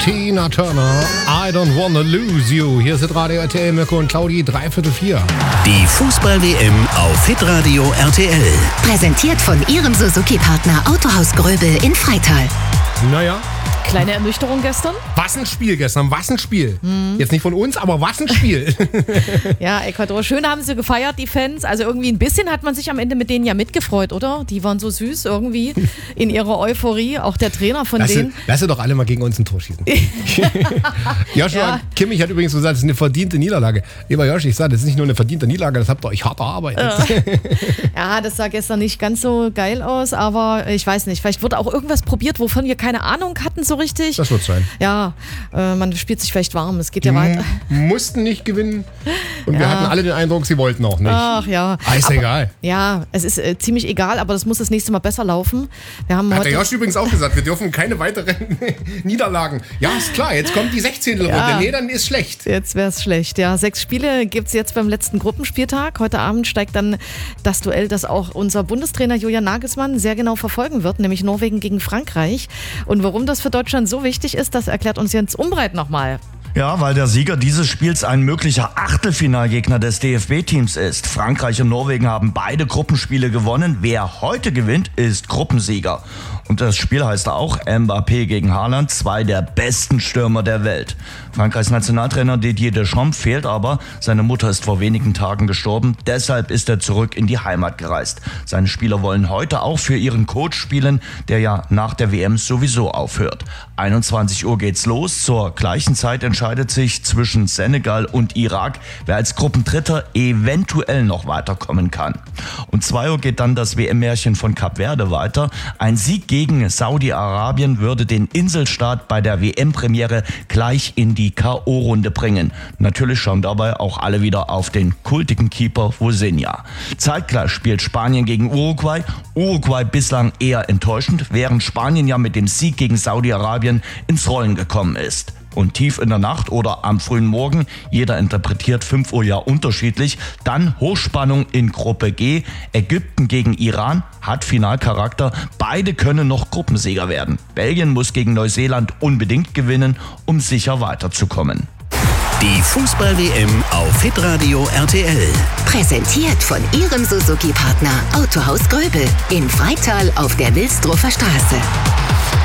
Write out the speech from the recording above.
Tina Turner, I don't wanna lose you. Hier ist Radio RTL, Mirko und Claudi, 3/4. Die Fußball-WM auf Hitradio RTL. Präsentiert von Ihrem Suzuki-Partner Autohaus Gröbel in Freital. Naja, Kleine Ernüchterung gestern. was ein Spiel gestern, was ein Spiel. Jetzt nicht von uns, aber was ein Spiel. Ja, Ecuador. Schön haben sie gefeiert, die Fans. Also irgendwie ein bisschen hat man sich am Ende mit denen ja mitgefreut, oder? Die waren so süß irgendwie in ihrer Euphorie. Auch der Trainer von denen. Lass sie doch alle mal gegen uns ein Tor schießen. Joshua Ja. Kimmich hat übrigens gesagt, das ist eine verdiente Niederlage. Lieber Josh, ich sage, das ist nicht nur eine verdiente Niederlage, das habt ihr euch hart erarbeitet. Ja, das sah gestern nicht ganz so geil aus, aber ich weiß nicht. Vielleicht wurde auch irgendwas probiert, wovon wir keine Ahnung hatten so richtig. Das wird sein. Ja, man spielt sich vielleicht warm. Es geht ja weiter. Mussten nicht gewinnen und wir Ja. hatten alle den Eindruck, sie wollten auch nicht. Ach ja. Ist Aber- egal. Ja, es ist ziemlich egal, aber das muss das nächste Mal besser laufen. Wir haben Hat der heute. Josh übrigens auch gesagt, wir dürfen keine weiteren Niederlagen. Ja, ist klar, jetzt kommt die 16. Runde. Ja. Nee, dann ist schlecht. Jetzt wäre es schlecht. Ja, 6 Spiele gibt es jetzt beim letzten Gruppenspieltag. Heute Abend steigt dann das Duell, das auch unser Bundestrainer Julian Nagelsmann sehr genau verfolgen wird, nämlich Norwegen gegen Frankreich. Und warum das für Deutschland so wichtig ist, das erklärt uns Jens Umbreit nochmal. Ja, weil der Sieger dieses Spiels ein möglicher Achtelfinalgegner des DFB-Teams ist. Frankreich und Norwegen haben beide Gruppenspiele gewonnen. Wer heute gewinnt, ist Gruppensieger. Und das Spiel heißt auch Mbappé gegen Haaland, 2 der besten Stürmer der Welt. Frankreichs Nationaltrainer Didier Deschamps fehlt aber. Seine Mutter ist vor wenigen Tagen gestorben. Deshalb ist er zurück in die Heimat gereist. Seine Spieler wollen heute auch für ihren Coach spielen, der ja nach der WM sowieso aufhört. 21 Uhr geht's los. Zur gleichen Zeit entscheidet sich zwischen Senegal und Irak, wer als Gruppendritter eventuell noch weiterkommen kann. Um 2 Uhr geht dann das WM-Märchen von Kap Verde weiter. Ein Sieg gegen Saudi-Arabien würde den Inselstaat bei der WM-Premiere gleich in die K.O.-Runde bringen. Natürlich schauen dabei auch alle wieder auf den kultigen Keeper Vozinha. Zeitgleich spielt Spanien gegen Uruguay. Uruguay bislang eher enttäuschend, während Spanien ja mit dem Sieg gegen Saudi-Arabien ins Rollen gekommen ist. Und tief in der Nacht oder am frühen Morgen, jeder interpretiert 5 Uhr ja unterschiedlich, dann Hochspannung in Gruppe G, Ägypten gegen Iran, hat Finalcharakter, beide können noch Gruppensieger werden. Belgien muss gegen Neuseeland unbedingt gewinnen, um sicher weiterzukommen. Die Fußball-WM auf Hitradio RTL. Präsentiert von Ihrem Suzuki-Partner Autohaus Gröbel in Freital auf der Wilsdruffer Straße.